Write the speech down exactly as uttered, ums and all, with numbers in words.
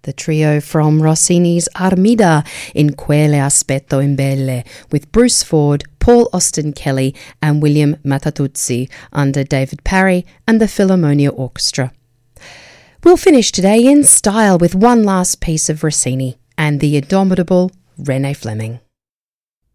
the trio from Rossini's Armida in Quelle aspetto imbelle, with Bruce Ford, Paul Austin Kelly and William Matatuzzi under David Parry and the Philharmonia Orchestra. We'll finish today in style with one last piece of Rossini and the indomitable René Fleming.